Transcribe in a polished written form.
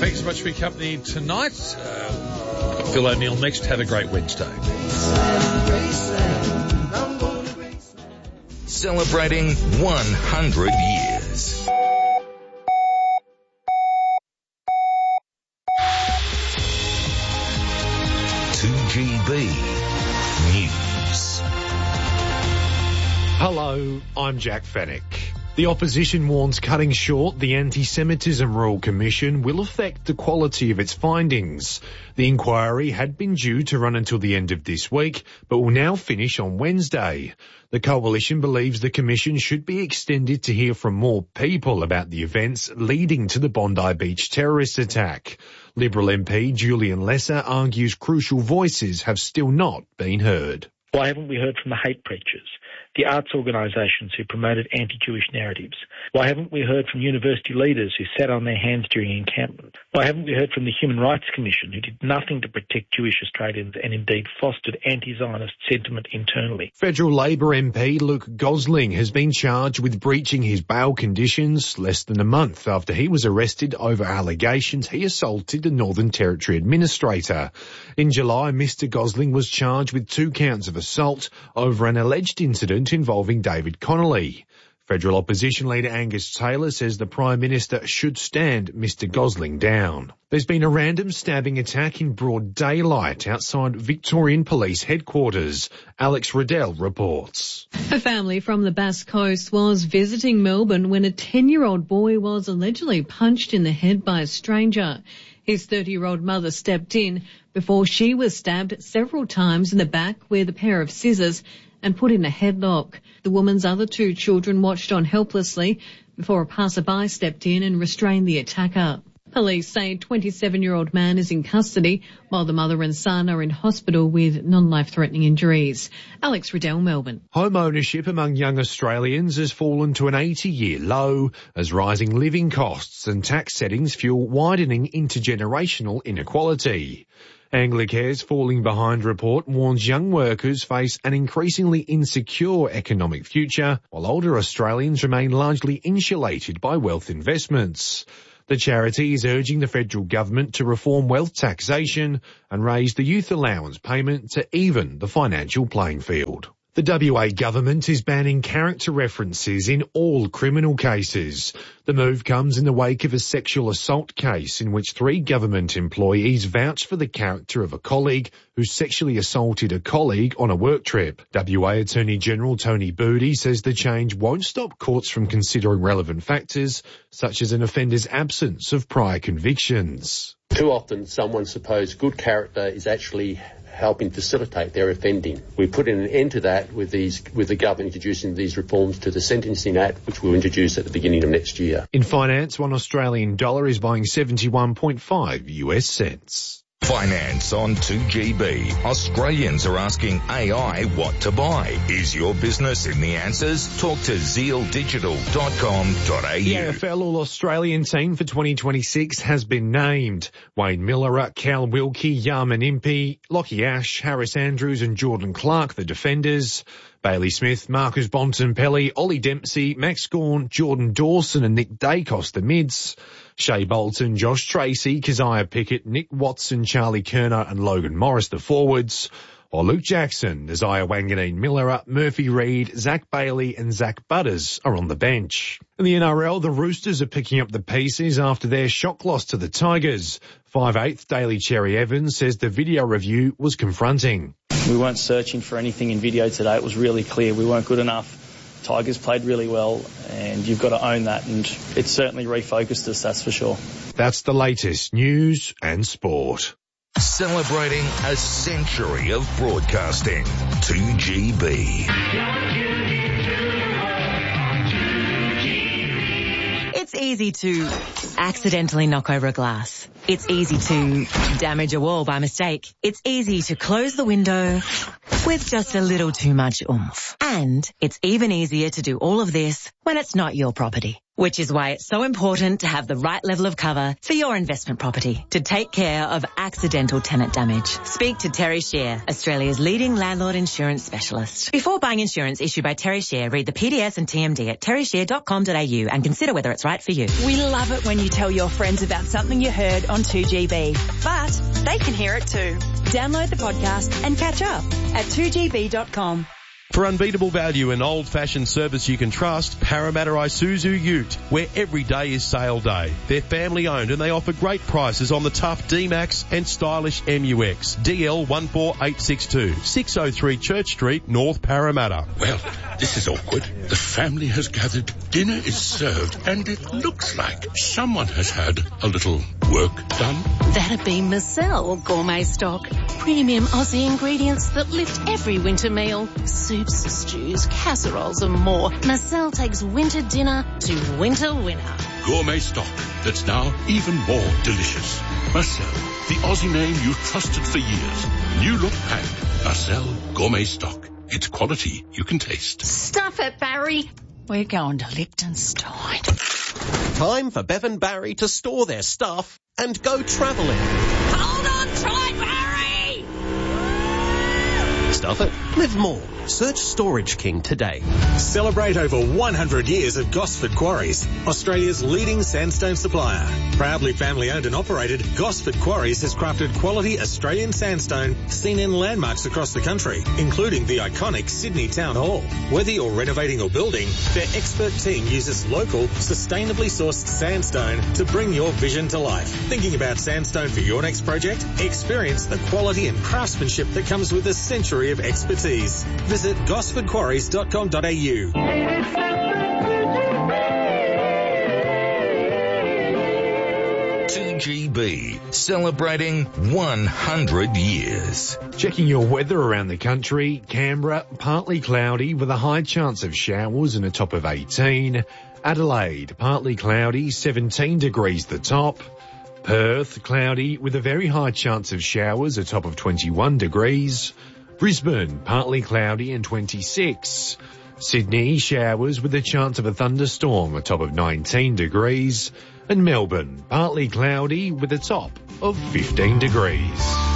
Thanks so much for your company tonight. Phil O'Neill next. Have a great Wednesday. Celebrating 100 years. News. Hello, I'm Jack Fennick. The opposition warns cutting short the Anti-Semitism Royal Commission will affect the quality of its findings. The inquiry had been due to run until the end of this week, but will now finish on Wednesday. The coalition believes the commission should be extended to hear from more people about the events leading to the Bondi Beach terrorist attack. Liberal MP Julian Lesser argues crucial voices have still not been heard. Why haven't we heard from the hate preachers, the arts organisations who promoted anti-Jewish narratives? Why haven't we heard from university leaders who sat on their hands during encampment? Why haven't we heard from the Human Rights Commission, who did nothing to protect Jewish Australians and indeed fostered anti-Zionist sentiment internally? Federal Labor MP Luke Gosling has been charged with breaching his bail conditions less than a month after he was arrested over allegations he assaulted the Northern Territory Administrator. In July, Mr Gosling was charged with 2 counts of assault over an alleged incident involving David Connolly. Federal opposition leader Angus Taylor says the Prime Minister should stand Mr Gosling down. There's been a random stabbing attack in broad daylight outside Victorian Police Headquarters. Alex Riddell reports. A family from the Bass Coast was visiting Melbourne when a 10-year-old boy was allegedly punched in the head by a stranger. His 30-year-old mother stepped in before she was stabbed several times in the back with a pair of scissors and put in a headlock. The woman's other 2 children watched on helplessly before a passerby stepped in and restrained the attacker. Police say a 27-year-old man is in custody while the mother and son are in hospital with non-life-threatening injuries. Alex Riddell, Melbourne. Home ownership among young Australians has fallen to an 80-year low as rising living costs and tax settings fuel widening intergenerational inequality. Anglicare's Falling Behind report warns young workers face an increasingly insecure economic future, while older Australians remain largely insulated by wealth investments. The charity is urging the federal government to reform wealth taxation and raise the youth allowance payment to even the financial playing field. The WA government is banning character references in all criminal cases. The move comes in the wake of a sexual assault case in which 3 government employees vouched for the character of a colleague who sexually assaulted a colleague on a work trip. WA Attorney General Tony Booty says the change won't stop courts from considering relevant factors, such as an offender's absence of prior convictions. Too often someone's supposed good character is actually helping facilitate their offending. We put in an end to that with the government introducing these reforms to the Sentencing Act, which we'll introduce at the beginning of next year. In finance, $1 Australian dollar is buying 71.5 US cents. Finance on 2GB. Australians are asking AI what to buy. Is your business in the answers? Talk to zealdigital.com.au. The AFL All-Australian team for 2026 has been named. Wayne Miller, Cal Wilkie, Yarman Impey, Lockie Ash, Harris Andrews and Jordan Clark, the defenders. Bailey Smith, Marcus Bontempelli, Ollie Dempsey, Max Gawn, Jordan Dawson and Nick Dacos, the mids. Shea Bolton, Josh Tracy, Keziah Pickett, Nick Watson, Charlie Kerner and Logan Morris, the forwards. Or Luke Jackson, Isaiah Wanganeen Miller, Murphy Reid, Zach Bailey and Zach Butters are on the bench. In the NRL, the Roosters are picking up the pieces after their shock loss to the Tigers. 5/8 Daly Cherry Evans says the video review was confronting. We weren't searching for anything in video today. It was really clear we weren't good enough. Tigers played really well and you've got to own that, and it certainly refocused us, that's for sure. That's the latest news and sport. Celebrating a century of broadcasting. 2GB. It's easy to accidentally knock over a glass. It's easy to damage a wall by mistake. It's easy to close the window with just a little too much oomph. And it's even easier to do all of this when it's not your property. which is why it's so important to have the right level of cover for your investment property to take care of accidental tenant damage. Speak to Terry Shear, Australia's leading landlord insurance specialist. Before buying insurance issued by Terry Shear, read the PDS and TMD at terryshear.com.au and consider whether it's right for you. We love it when you tell your friends about something you heard on 2GB, but they can hear it too. Download the podcast and catch up at 2gb.com. For unbeatable value and old-fashioned service you can trust, Parramatta Isuzu Ute, where every day is sale day. They're family-owned and they offer great prices on the tough D-Max and stylish MUX. DL 14862, 603 Church Street, North Parramatta. Well, this is awkward. The family has gathered, dinner is served, and it looks like someone has had a little work done. That'd be Marcel Gourmet Stock. Premium Aussie ingredients that lift every winter meal. Soups, stews, casseroles and more. Marcel takes winter dinner to winter winner. Gourmet stock that's now even more delicious. Marcel, the Aussie name you've trusted for years. New look packed. Marcel Gourmet Stock. It's quality you can taste. Stuff it, Barry. We're going to Liechtenstein. Time for Bev and Barry to store their stuff and go travelling. Hold on tight, Barry! Stuff it. Live more. Search Storage King today. Celebrate over 100 years of Gosford Quarries, Australia's leading sandstone supplier. Proudly family owned and operated, Gosford Quarries has crafted quality Australian sandstone seen in landmarks across the country, including the iconic Sydney Town Hall. Whether you're renovating or building, their expert team uses local, sustainably sourced sandstone to bring your vision to life. Thinking about sandstone for your next project? Experience the quality and craftsmanship that comes with a century of expertise. Visit gosfordquarries.com.au. 2GB, celebrating 100 years. Checking your weather around the country, Canberra, partly cloudy with a high chance of showers and a top of 18. Adelaide, partly cloudy, 17 degrees the top. Perth, cloudy with a very high chance of showers, a top of 21 degrees. Brisbane, partly cloudy and 26. Sydney, showers with a chance of a thunderstorm, a top of 19 degrees. And Melbourne, partly cloudy with a top of 15 degrees.